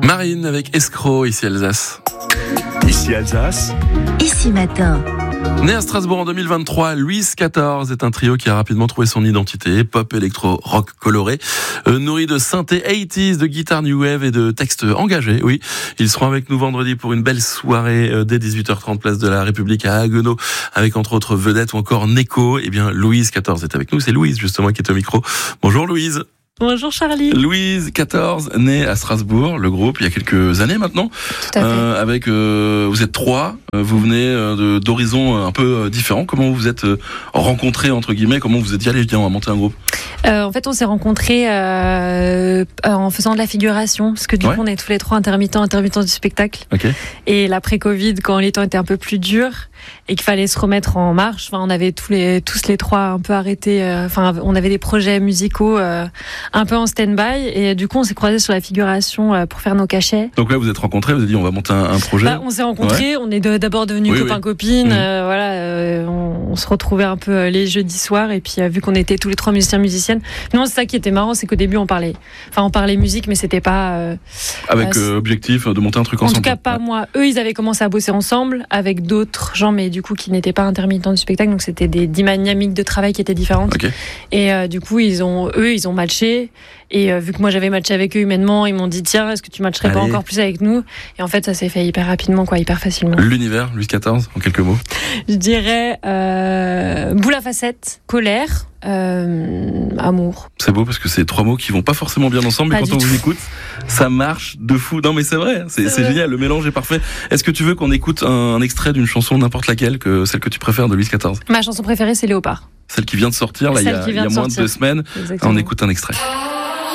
Marine avec Escroc, ici Alsace. Ici Alsace. Ici Matin. Né à Strasbourg en 2023, Louise XIV est un trio qui a rapidement trouvé son identité, pop, électro, rock coloré, nourri de synthé 80s, de guitare new wave et de textes engagés. Oui, ils seront avec nous vendredi pour une belle soirée dès 18h30 place de la République à Haguenau, avec entre autres vedettes ou encore Neko. Eh bien, Louise XIV est avec nous. C'est Louise justement qui est au micro. Bonjour Louise. Bonjour Charlie. Louise XIV, née à Strasbourg, le groupe, il y a quelques années maintenant. Tout à fait. Avec, vous êtes trois, vous venez d'horizons un peu différents. Comment vous vous êtes rencontrés, entre guillemets? Comment vous êtes dit, allez, viens, on va monter un groupe? En fait, on s'est rencontrés en faisant de la figuration, parce que du coup, on est tous les trois intermittents du spectacle. Okay. Et l'après-Covid, quand les temps étaient un peu plus durs et qu'il fallait se remettre en marche, on avait tous les trois un peu arrêté. On avait des projets musicaux un peu en stand-by, et du coup, on s'est croisés sur la figuration pour faire nos cachets. Donc là, vous êtes rencontrés, vous avez dit, on va monter un projet. On s'est rencontrés, on est d'abord devenus copains-copines. On se retrouvait un peu les jeudis soirs, et puis vu qu'on était tous les trois musiciennes. Non, c'est ça qui était marrant, c'est qu'au début on parlait musique, mais c'était pas avec objectif de monter un truc ensemble. En tout cas pas moi. Eux, ils avaient commencé à bosser ensemble avec d'autres gens, mais du coup qui n'étaient pas intermittents du spectacle, donc c'était des dynamiques de travail qui étaient différentes. Okay. Et du coup ils ont matché. Et vu que moi j'avais matché avec eux humainement, ils m'ont dit tiens, est-ce que tu matcherais pas encore plus avec nous? Et en fait ça s'est fait hyper rapidement, hyper facilement. L'univers, Louise XIV, en quelques mots. Je dirais boule à facettes, colère, amour. C'est beau parce que c'est trois mots qui vont pas forcément bien ensemble, mais quand on vous écoute, ça marche de fou. Non mais c'est vrai, c'est génial, le mélange est parfait. Est-ce que tu veux qu'on écoute un extrait d'une chanson, n'importe laquelle, celle que tu préfères de Louise XIV? Ma chanson préférée, c'est Léopard. Celle qui vient de sortir, là, il y a moins de 2 semaines. Exactement. On écoute un extrait.